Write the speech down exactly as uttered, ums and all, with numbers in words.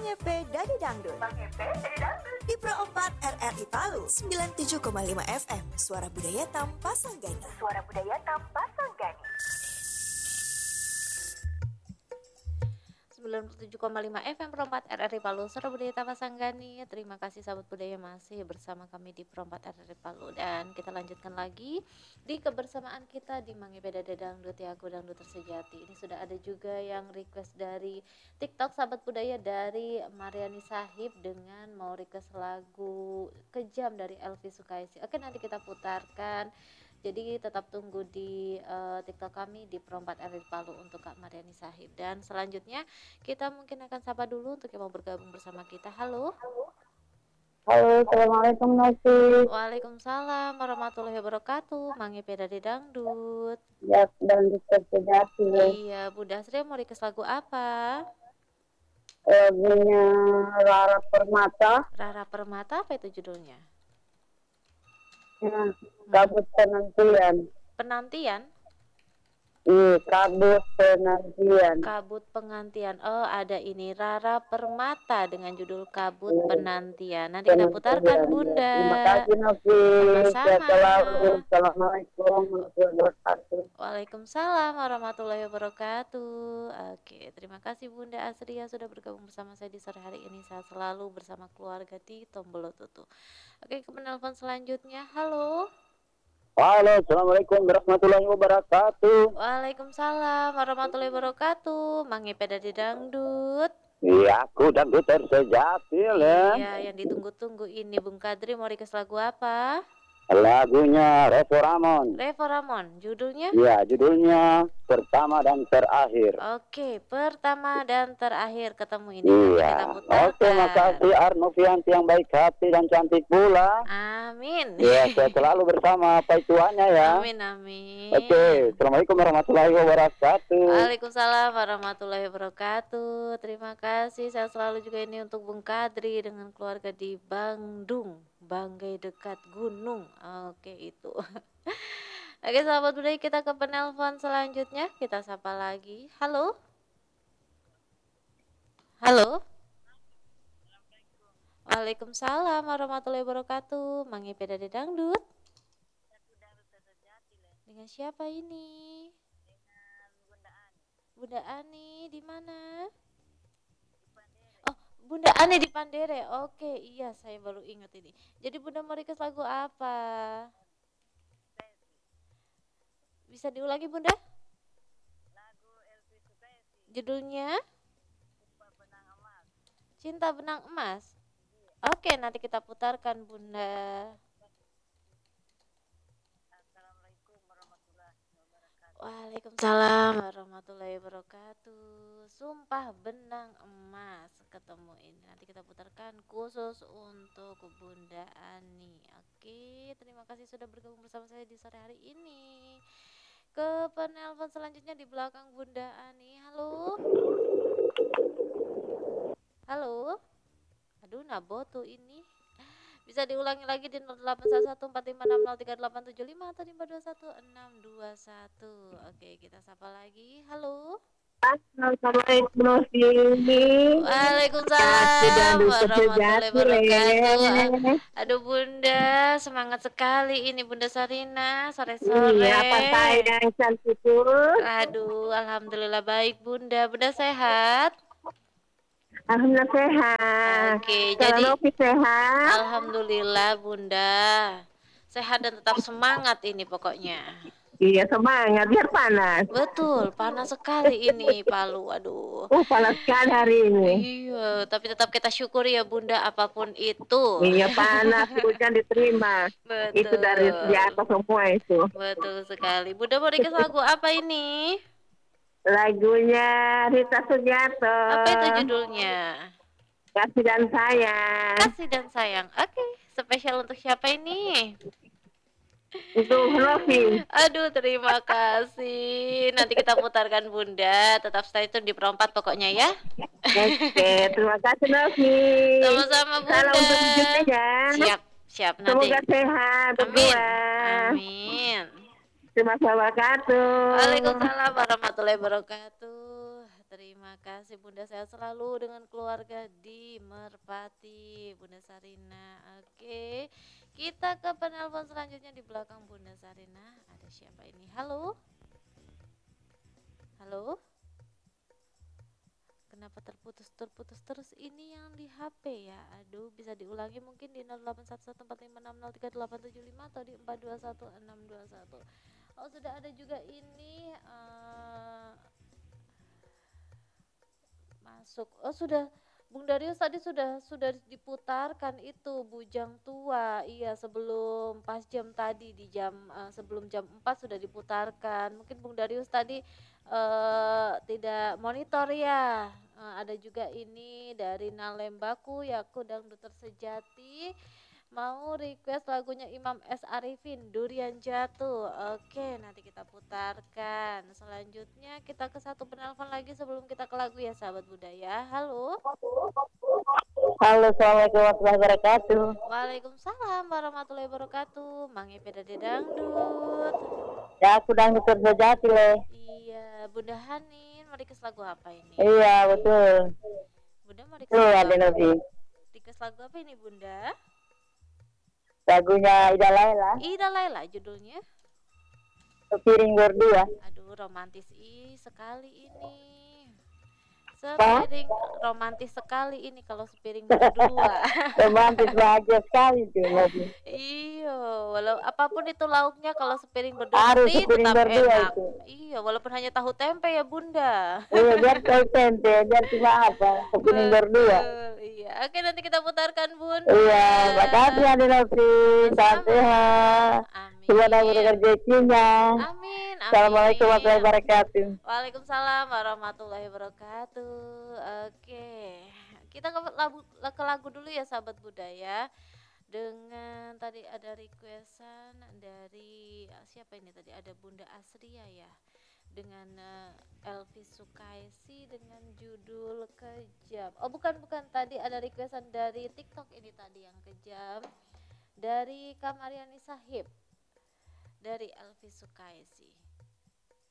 Mangepe Dadi Dangdut. Mangepe Dadi Dangdut. Di Pro empat R R I Palu, sembilan puluh tujuh koma lima F M, Suara Budaya Tanpa Sanggani. Suara Budaya Tanpa Sanggani. sembilan puluh tujuh koma lima F M Pro empat R R I Palu, Suara Budaya Tanpa Sanggani. Terima kasih sahabat budaya masih bersama kami di Pro empat R R I Palu. Dan kita lanjutkan lagi di kebersamaan kita di Mangepe Dadi Dangdut, ya aku dangdut tersejati. Ini sudah ada juga yang request dari TikTok sahabat budaya, dari Mariani Sahib dengan mau request lagu Kejam dari Elvi Sukaisi. Oke, nanti kita putarkan. Jadi tetap tunggu di uh, TikTok kami di Pro empat R R I Palu untuk Kak Mariani Sahib. Dan selanjutnya kita mungkin akan sapa dulu untuk yang mau bergabung bersama kita. Halo. Halo, assalamualaikum Nasi. Waalaikumsalam warahmatullahi wabarakatuh. Mangepe Dadi Dangdut. Ya, dangdut tersejati. Iya, Bunda Sri mau request lagu apa? Lagunya Rara Permata. Rara Permata, apa itu judulnya? Ya, Kabut Penantian. Penantian? Iya, Kabut Penantian. Kabut Penantian. Oh, ada ini Rara Permata dengan judul Kabut Iya. Penantian. Nanti kita putarkan, Bunda. Terima kasih Novi. Sama-sama. Assalamualaikum warahmatullahi wabarakatuh. Waalaikumsalam warahmatullahi wabarakatuh. Oke, terima kasih Bunda Asria sudah bergabung bersama saya di sore hari ini. Saya selalu bersama keluarga di Tombolo Tutu. Oke, ke penelpon selanjutnya. Halo. Halo, assalamualaikum warahmatullahi wabarakatuh. Waalaikumsalam warahmatullahi wabarakatuh. Mangepe Dadi Dangdut. Iya, aku dangdut tersejati lah. Iya, yang ditunggu-tunggu ini Bung Kadri mau request lagu apa? Lagunya Revo Ramon. Revo Ramon, judulnya? Ya, judulnya Pertama dan Terakhir. Oke, pertama dan terakhir ketemu ini. Iya. Oke, makasih Arnovianti yang baik hati dan cantik pula. Amin. Ya, saya selalu bersama Pai Tuannya ya. Amin, amin. Oke, assalamualaikum warahmatullahi wabarakatuh. Waalaikumsalam warahmatullahi wabarakatuh. Terima kasih. Saya selalu juga ini untuk Bung Kadri dengan keluarga di Bandung, Banggai dekat gunung. Oke, itu. Oke, sahabat budaya, kita ke penelpon selanjutnya. Kita sapa lagi. Halo. Halo. Waalaikumsalam warahmatullahi wabarakatuh. Mangepe Dadi Dangdut. Dengan siapa ini? Dengan Bunda Ani. Bunda Ani di mana? Oh, Bunda Ani di Pandere. Oke, iya saya baru ingat ini. Jadi Bunda mau request lagu apa? Bisa diulangi Bunda? Lagu Elvi Sukaisi. Judulnya? Cinta Benang Emas. Cinta Benang Emas. Oke, nanti kita putarkan Bunda. Assalamualaikum warahmatullahi wabarakatuh. Waalaikumsalam warahmatullahi wabarakatuh. Sumpah Benang Emas ketemu ini. Nanti kita putarkan khusus untuk Bunda Ani. Oke, terima kasih sudah bergabung bersama saya di sore hari ini. Ke penelpon selanjutnya di belakang Bunda Ani. Halo. Halo. Aduh, nabotu ini. Bisa diulangi lagi di nol delapan satu satu empat lima enam nol tiga delapan tujuh lima atau lima dua satu enam dua satu. Oke, kita sapa lagi. Halo. Assalamualaikum warahmatullahi Waalaikumsalam warahmatullahi wabarakatuh. Aduh Bunda, semangat sekali ini Bunda Sarina sore-sore. Iya, apa sayang cantik. Aduh, alhamdulillah baik Bunda. Bunda sehat? Alhamdulillah sehat. Oke, Kalau jadi Novi sehat. alhamdulillah Bunda. Sehat dan tetap semangat ini pokoknya. Iya, semangat biar panas. Betul, panas sekali ini Palu. Aduh. Oh, panas sekali hari ini. Iya, tapi tetap kita syukuri ya Bunda apapun itu. Iya, panas, hujan diterima. Betul. Itu dari di atas semua itu. Betul sekali. Bunda mau request lagu apa ini? Lagunya Rita Sugiarto. Apa itu judulnya? Kasih dan Sayang. Kasih dan Sayang. Oke, spesial untuk siapa ini? Untuk Novi. Aduh, terima kasih. Nanti kita putarkan Bunda. Tetap stay tune di Pro empat pokoknya ya. Oke, terima kasih Novi. Sama-sama Bunda. Salam untuk hidupnya ya. Siap, siap nanti. Semoga sehat Amin. berdua. Amin. Terima kasih wabarakatuh. Waalaikumsalam warahmatullahi wabarakatuh. terima kasih Bunda, sehat selalu dengan keluarga di Merpati, Bunda Sarina. Oke, kita ke penelpon selanjutnya di belakang Bunda Sarina. Ada siapa ini? Halo? Halo? Kenapa terputus-terputus terus ini yang di H P ya? Aduh, bisa diulangi mungkin di nol delapan satu satu empat lima enam nol tiga delapan tujuh lima atau di empat dua satu enam dua satu. Oh, sudah ada juga ini uh, masuk. Oh, sudah Bung Darius tadi sudah sudah diputarkan itu Bujang Tua. Iya, sebelum pas jam tadi di jam uh, sebelum jam empat sudah diputarkan. Mungkin Bung Darius tadi uh, tidak monitor ya. Uh, ada juga ini dari Nalembaku Yaku Dangdut Tersejati. Mau request lagunya Imam S. Arifin Durian Jatuh. Oke, nanti kita putarkan. Selanjutnya kita ke satu penelpon lagi sebelum kita ke lagu ya sahabat budaya. Halo. Halo, assalamualaikum warahmatullahi wabarakatuh. Waalaikumsalam warahmatullahi wabarakatuh. Mang Ipe Dade Dangdut. Ya, aku Dangdut Tersejati le. Iya, Bunda Hanin mau request lagu apa ini? Iya, betul. Bunda mau request Tuh, lagu ada apa? Novi. Request lagu apa ini Bunda? Lagunya Ida Laila, Ida Laila judulnya. Sepiring Berdua. Aduh, romantis i sekali ini. Sepiring romantis sekali ini kalau sepiring berdua. Romantis bahagia sekali tuh Novi. Iya, walau apapun itu lauknya kalau sepiring berdua Harus pasti sepiring tetap berdua enak. itu. Iya, walaupun hanya tahu tempe ya Bunda. Iya, biar tahu tempe, biar cuma apa, Sepiring Berdua. Betul, iya. Oke, nanti kita putarkan Bunda. Iya, makasih Ade Novi. Salam sehat. Amin. Semoga rezekinya. Amin. Amin. Assalamualaikum warahmatullahi wabarakatuh. Waalaikumsalam warahmatullahi wabarakatuh. Oke, kita ke lagu, ke lagu dulu ya sahabat budaya. Dengan tadi ada requestan dari siapa ini tadi, ada Bunda Asria ya, dengan uh, Elvi Sukaisi dengan judul Kejam. Oh bukan bukan tadi ada requestan dari TikTok ini tadi yang Kejam dari Kamariani Sahib dari Elvi Sukaisi.